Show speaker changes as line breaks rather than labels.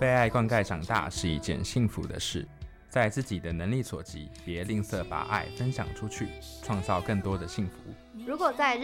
被爱灌溉长大是一件幸福的事，在自己的能力所及，别吝啬把爱分享出去，创造更多的幸福。
如果在